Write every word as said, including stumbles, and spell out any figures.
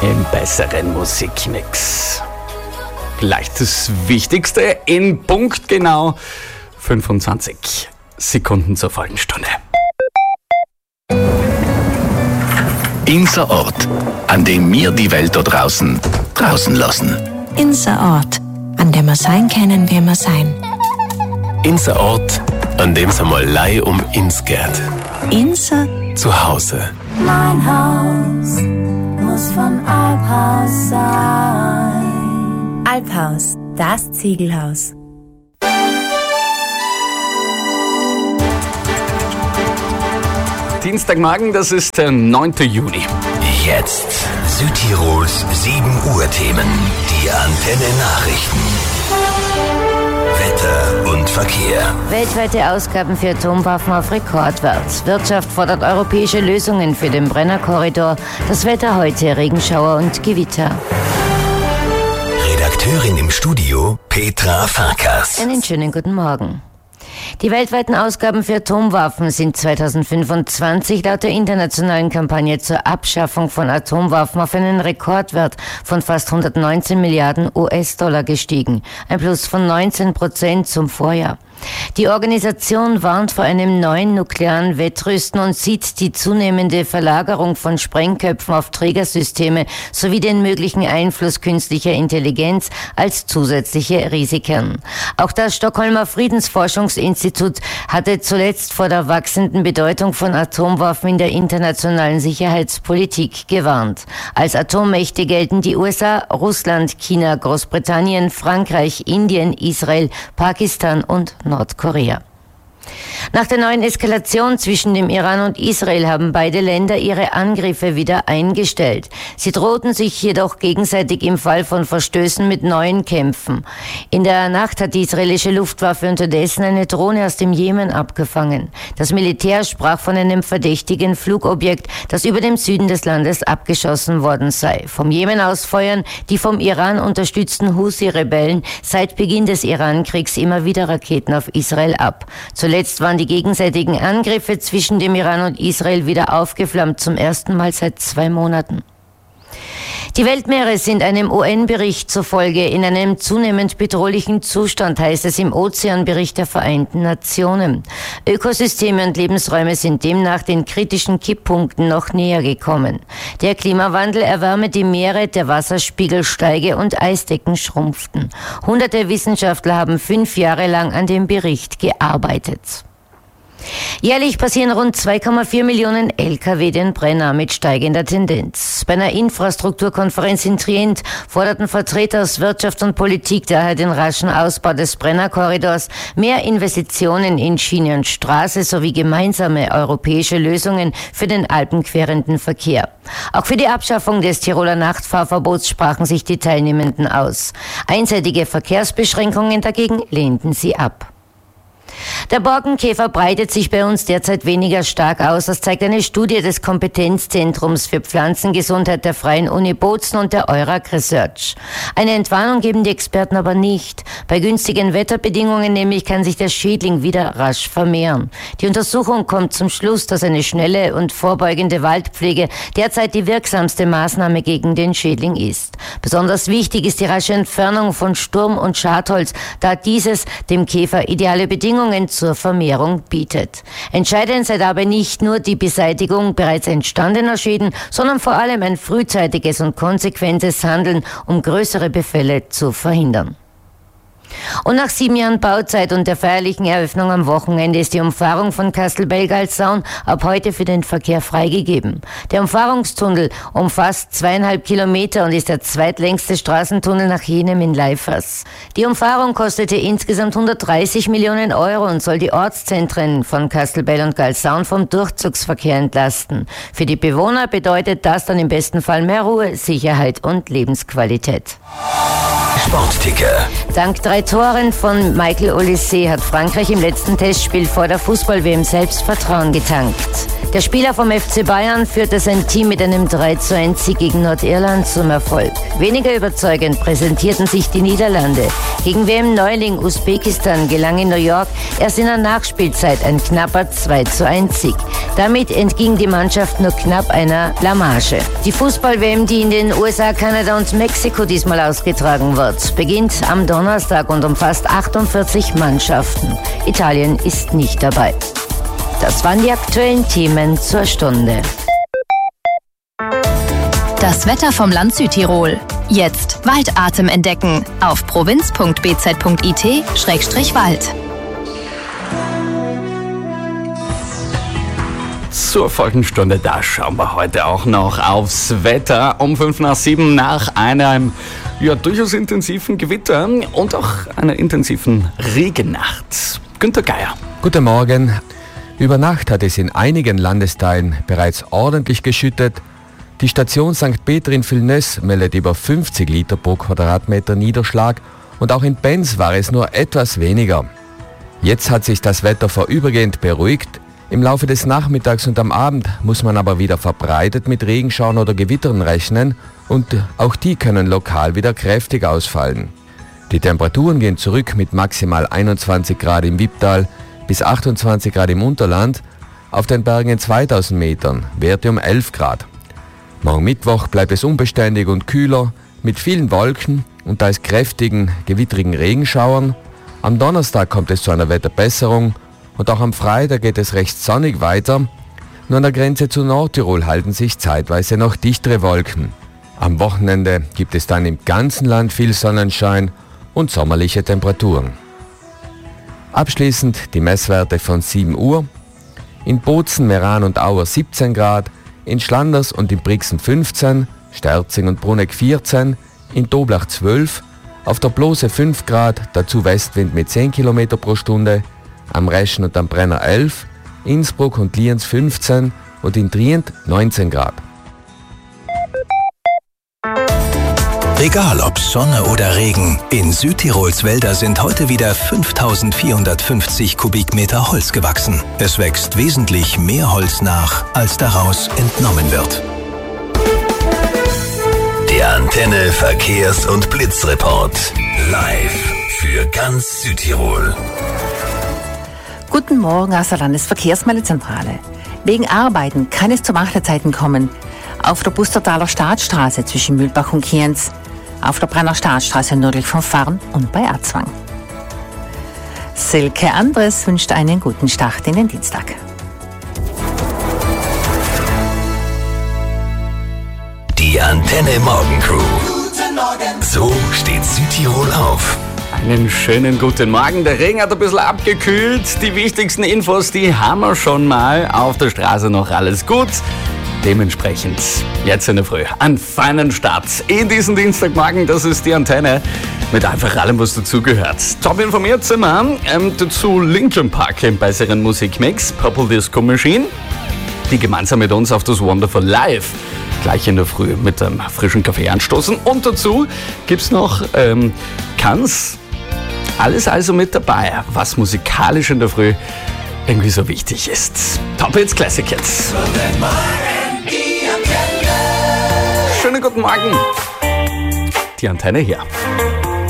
im besseren Musikmix. Gleich das Wichtigste in punktgenau fünfundzwanzig Sekunden zur vollen Stunde. Unser Ort, an dem wir die Welt da draußen draußen lassen. Unser Ort, an dem wir sein können, wie wir sein. Unser Ort, an dem es einmal Lei um uns geht. Unser Zuhause. Mein Haus muss von Alphaus sein. Alphaus, das Ziegelhaus. Dienstagmorgen, das ist der neunte Juni. Jetzt Südtirols sieben Uhr Themen. Die Antenne Nachrichten. Wetter und Verkehr. Weltweite Ausgaben für Atomwaffen auf Rekordwert. Wirtschaft fordert europäische Lösungen für den Brennerkorridor. Das Wetter heute, Regenschauer und Gewitter. Redakteurin im Studio, Petra Farkas. Einen schönen guten Morgen. Die weltweiten Ausgaben für Atomwaffen sind zweitausendfünfundzwanzig laut der internationalen Kampagne zur Abschaffung von Atomwaffen auf einen Rekordwert von fast hundertneunzehn Milliarden U S-Dollar gestiegen, ein Plus von neunzehn Prozent zum Vorjahr. Die Organisation warnt vor einem neuen nuklearen Wettrüsten und sieht die zunehmende Verlagerung von Sprengköpfen auf Trägersysteme sowie den möglichen Einfluss künstlicher Intelligenz als zusätzliche Risiken. Auch das Stockholmer Friedensforschungsinstitut hatte zuletzt vor der wachsenden Bedeutung von Atomwaffen in der internationalen Sicherheitspolitik gewarnt. Als Atommächte gelten die U S A, Russland, China, Großbritannien, Frankreich, Indien, Israel, Pakistan und Nordkorea. Nach der neuen Eskalation zwischen dem Iran und Israel haben beide Länder ihre Angriffe wieder eingestellt. Sie drohten sich jedoch gegenseitig im Fall von Verstößen mit neuen Kämpfen. In der Nacht hat die israelische Luftwaffe unterdessen eine Drohne aus dem Jemen abgefangen. Das Militär sprach von einem verdächtigen Flugobjekt, das über dem Süden des Landes abgeschossen worden sei. Vom Jemen aus feuern die vom Iran unterstützten Husi-Rebellen seit Beginn des Iran-Kriegs immer wieder Raketen auf Israel ab. Zuletzt waren die gegenseitigen Angriffe zwischen dem Iran und Israel wieder aufgeflammt, zum ersten Mal seit zwei Monaten. Die Weltmeere sind einem U N-Bericht zufolge in einem zunehmend bedrohlichen Zustand, heißt es im Ozeanbericht der Vereinten Nationen. Ökosysteme und Lebensräume sind demnach den kritischen Kipppunkten noch näher gekommen. Der Klimawandel erwärme die Meere, der Wasserspiegel steige und Eisdecken schrumpften. Hunderte Wissenschaftler haben fünf Jahre lang an dem Bericht gearbeitet. Jährlich passieren rund zwei Komma vier Millionen L K W den Brenner mit steigender Tendenz. Bei einer Infrastrukturkonferenz in Trient forderten Vertreter aus Wirtschaft und Politik daher den raschen Ausbau des Brennerkorridors, mehr Investitionen in Schiene und Straße sowie gemeinsame europäische Lösungen für den alpenquerenden Verkehr. Auch für die Abschaffung des Tiroler Nachtfahrverbots sprachen sich die Teilnehmenden aus. Einseitige Verkehrsbeschränkungen dagegen lehnten sie ab. Der Borkenkäfer breitet sich bei uns derzeit weniger stark aus. Das zeigt eine Studie des Kompetenzzentrums für Pflanzengesundheit der Freien Uni Bozen und der Eurac Research. Eine Entwarnung geben die Experten aber nicht. Bei günstigen Wetterbedingungen nämlich kann sich der Schädling wieder rasch vermehren. Die Untersuchung kommt zum Schluss, dass eine schnelle und vorbeugende Waldpflege derzeit die wirksamste Maßnahme gegen den Schädling ist. Besonders wichtig ist die rasche Entfernung von Sturm- und Schadholz, da dieses dem Käfer ideale Bedingungen zur Vermehrung bietet. Entscheidend sei dabei nicht nur die Beseitigung bereits entstandener Schäden, sondern vor allem ein frühzeitiges und konsequentes Handeln, um größere Befälle zu verhindern. Und nach sieben Jahren Bauzeit und der feierlichen Eröffnung am Wochenende ist die Umfahrung von Kastelbell-Galsaun ab heute für den Verkehr freigegeben. Der Umfahrungstunnel umfasst zweieinhalb Kilometer und ist der zweitlängste Straßentunnel nach jenem in Leifers. Die Umfahrung kostete insgesamt hundertdreißig Millionen Euro und soll die Ortszentren von Kastelbell und Galsaun vom Durchzugsverkehr entlasten. Für die Bewohner bedeutet das dann im besten Fall mehr Ruhe, Sicherheit und Lebensqualität. Sportticker. Dank drei Toren von Michael Olise hat Frankreich im letzten Testspiel vor der Fußball-W M Selbstvertrauen getankt. Der Spieler vom F C Bayern führte sein Team mit einem drei zu eins Sieg gegen Nordirland zum Erfolg. Weniger überzeugend präsentierten sich die Niederlande. Gegen W M-Neuling Usbekistan gelang in New York erst in der Nachspielzeit ein knapper zwei zu eins Sieg. Damit entging die Mannschaft nur knapp einer Blamage. Die Fußball-W M, die in den U S A, Kanada und Mexiko diesmal ausgetragen wird, beginnt am Donnerstag und umfasst achtundvierzig Mannschaften. Italien ist nicht dabei. Das waren die aktuellen Themen zur Stunde. Das Wetter vom Land Südtirol. Jetzt Waldatem entdecken auf provinz punkt b z punkt i t Schrägstrich Wald. Zur Folgenstunde, da schauen wir heute auch noch aufs Wetter. Um fünf nach sieben nach einem ja, durchaus intensiven Gewitter und auch einer intensiven Regennacht. Günter Geier. Guten Morgen. Über Nacht hat es in einigen Landesteilen bereits ordentlich geschüttet. Die Station Sankt Peter in Villeneuve meldet über fünfzig Liter pro Quadratmeter Niederschlag und auch in Benz war es nur etwas weniger. Jetzt hat sich das Wetter vorübergehend beruhigt. Im Laufe des Nachmittags und am Abend muss man aber wieder verbreitet mit Regenschauern oder Gewittern rechnen und auch die können lokal wieder kräftig ausfallen. Die Temperaturen gehen zurück mit maximal einundzwanzig Grad im Wipptal bis achtundzwanzig Grad im Unterland, auf den Bergen in zweitausend Metern, Werte um elf Grad. Morgen Mittwoch bleibt es unbeständig und kühler, mit vielen Wolken und teils kräftigen, gewittrigen Regenschauern. Am Donnerstag kommt es zu einer Wetterbesserung und auch am Freitag geht es recht sonnig weiter. Nur an der Grenze zu Nordtirol halten sich zeitweise noch dichtere Wolken. Am Wochenende gibt es dann im ganzen Land viel Sonnenschein und sommerliche Temperaturen. Abschließend die Messwerte von sieben Uhr. In Bozen, Meran und Auer siebzehn Grad, in Schlanders und in Brixen fünfzehn, Sterzing und Bruneck vierzehn, in Doblach zwölf, auf der Blose fünf Grad, dazu Westwind mit zehn Kilometer pro Stunde, am Reschen und am Brenner elf, Innsbruck und Lienz fünfzehn und in Trient neunzehn Grad. Egal ob Sonne oder Regen, in Südtirols Wälder sind heute wieder fünftausendvierhundertfünfzig Kubikmeter Holz gewachsen. Es wächst wesentlich mehr Holz nach, als daraus entnommen wird. Der Antenne Verkehrs- und Blitzreport. Live für ganz Südtirol. Guten Morgen aus der Landesverkehrsmeldezentrale. Wegen Arbeiten kann es zu Wartezeiten kommen. Auf der Bustertaler Staatsstraße zwischen Mühlbach und Kienz, auf der Brenner Staatsstraße nördlich von Farn und bei Arzwang. Silke Andres wünscht einen guten Start in den Dienstag. Die Antenne Morgencrew. Guten Morgen. So steht Südtirol auf. Einen schönen guten Morgen. Der Regen hat ein bisschen abgekühlt. Die wichtigsten Infos, die haben wir schon mal. Auf der Straße noch alles gut. Dementsprechend jetzt in der Früh einen feinen Start in diesen Dienstagmorgen. Das ist die Antenne mit einfach allem, was dazugehört. Top informiert sind wir. Ähm, dazu Linkin Park im besseren Musikmix, Purple Disco Machine, die gemeinsam mit uns auf das Wonderful Live gleich in der Früh mit einem frischen Kaffee anstoßen. Und dazu gibt's noch ähm, Kanz. Alles also mit dabei, was musikalisch in der Früh irgendwie so wichtig ist. Top Hits, Classic Hits. Guten Morgen, die Antenne. Schönen guten Morgen. Die Antenne hier.